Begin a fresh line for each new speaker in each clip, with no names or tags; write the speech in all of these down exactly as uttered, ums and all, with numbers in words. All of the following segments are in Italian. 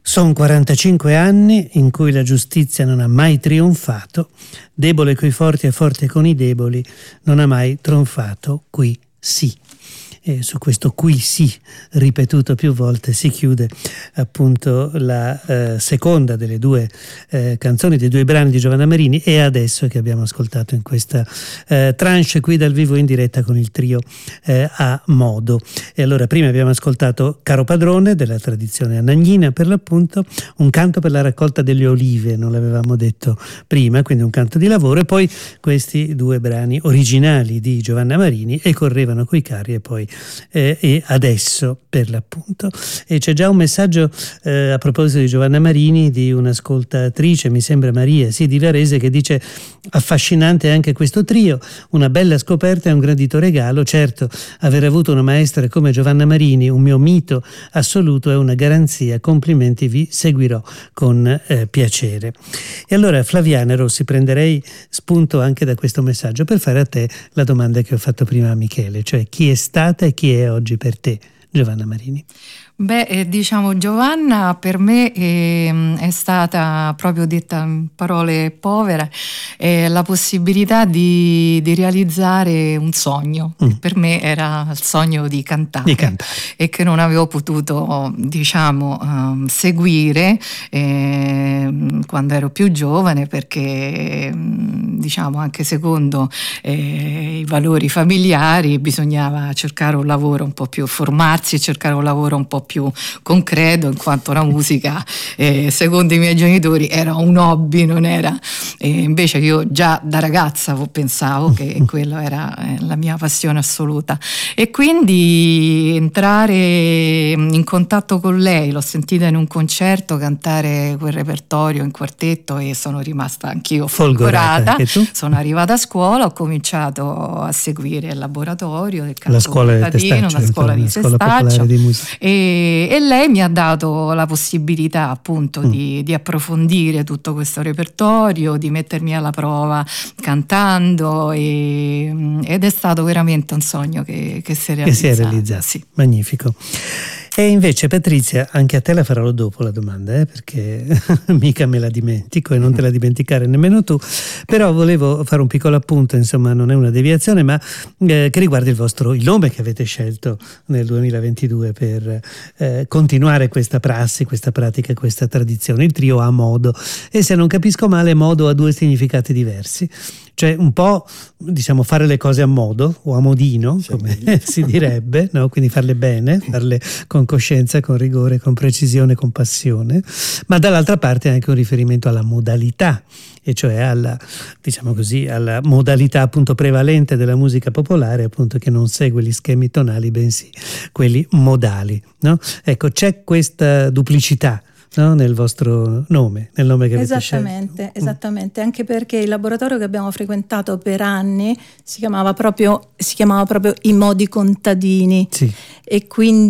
Sono quarantacinque anni in cui la giustizia non ha mai trionfato, debole coi forti e forte con i deboli, non ha mai trionfato, qui sì. E su questo qui sì, ripetuto più volte, si chiude appunto la eh, seconda delle due eh, canzoni, dei due brani di Giovanna Marini, e adesso che abbiamo ascoltato in questa eh, tranche qui dal vivo in diretta con il trio eh, A Modo. E allora prima abbiamo ascoltato Caro Padrone, della tradizione anagnina per l'appunto, un canto per la raccolta delle olive, non l'avevamo detto prima, quindi un canto di lavoro, e poi questi due brani originali di Giovanna Marini, E correvano coi carri e poi Eh, e adesso per l'appunto. E c'è già un messaggio eh, a proposito di Giovanna Marini di un'ascoltatrice, mi sembra Maria, sì, di Varese, che dice: affascinante anche questo trio, una bella scoperta e un gradito regalo. Certo, aver avuto una maestra come Giovanna Marini, un mio mito assoluto, è una garanzia. Complimenti, vi seguirò con eh, piacere. E allora, Flaviana Rossi, prenderei spunto anche da questo messaggio per fare a te la domanda che ho fatto prima a Michele, cioè chi è stata e chi è oggi per te Giovanna Marini?
Beh, eh, diciamo Giovanna per me eh, è stata, proprio detta in parole povere, eh, la possibilità di, di realizzare un sogno. Mm. Per me era il sogno di cantare,
di cantare.
E che non avevo potuto, diciamo, um, seguire eh, quando ero più giovane, perché diciamo anche secondo eh, i valori familiari bisognava cercare un lavoro un po' più, formarsi e cercare un lavoro un po' più concreto, in quanto la musica eh, secondo i miei genitori era un hobby, non era eh, invece io già da ragazza pensavo che quello era eh, la mia passione assoluta, e quindi entrare in contatto con lei, l'ho sentita in un concerto cantare quel repertorio in quartetto e sono rimasta anch'io folgorata. Sono arrivata a scuola, ho cominciato a seguire il laboratorio del canto
la scuola di
Testaccio, una scuola di Testaccio, e, e lei mi ha dato la possibilità appunto mm. di, di approfondire tutto questo repertorio, di mettermi alla prova cantando, e, ed è stato veramente un sogno che, che si è realizzato.
Che si è realizzato, sì. Magnifico. E invece Patrizia, anche a te la farò dopo la domanda, eh, perché mica me la dimentico e non te la dimenticare nemmeno tu, però volevo fare un piccolo appunto, insomma non è una deviazione, ma eh, che riguarda il vostro, il nome che avete scelto nel duemilaventidue per eh, continuare questa prassi, questa pratica, questa tradizione, il trio A Modo. E se non capisco male, modo ha due significati diversi. Cioè un po', diciamo, fare le cose a modo o a modino, sì, come si direbbe, no? Quindi farle bene, farle con coscienza, con rigore, con precisione, con passione, ma dall'altra parte anche un riferimento alla modalità, e cioè alla, diciamo così, alla modalità appunto prevalente della musica popolare, appunto, che non segue gli schemi tonali, bensì quelli modali, no? Ecco, c'è questa duplicità, no? Nel vostro nome, nel nome che avete
esattamente,
scelto.
Esattamente, anche perché il laboratorio che abbiamo frequentato per anni si chiamava proprio, si chiamava proprio I Modi Contadini, sì. e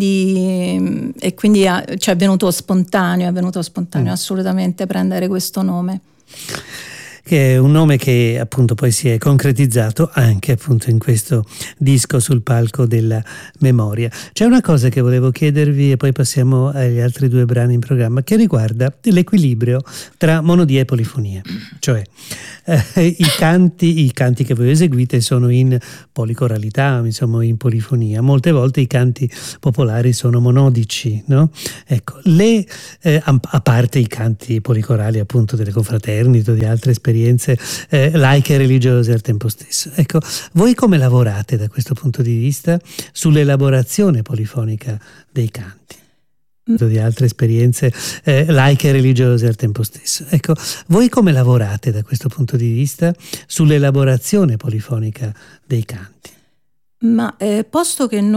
quindi, e quindi cioè, è venuto spontaneo, è venuto spontaneo mm. assolutamente prendere questo nome.
Che è un nome che appunto poi si è concretizzato anche appunto in questo disco sul palco della memoria. C'è una cosa che volevo chiedervi e poi passiamo agli altri due brani in programma, che riguarda l'equilibrio tra monodia e polifonia, cioè eh, i canti i canti che voi eseguite sono in policoralità, insomma in polifonia. Molte volte i canti popolari sono monodici, no? Ecco, le eh, a parte i canti policorali appunto delle confraternite o di altre esperienze eh, laiche e religiose al tempo stesso. Ecco, voi come lavorate da questo punto di vista sull'elaborazione polifonica dei canti? Di altre esperienze eh, laiche e religiose al tempo stesso. Ecco, voi come lavorate da questo punto di vista sull'elaborazione polifonica dei canti?
Ma eh, posto che noi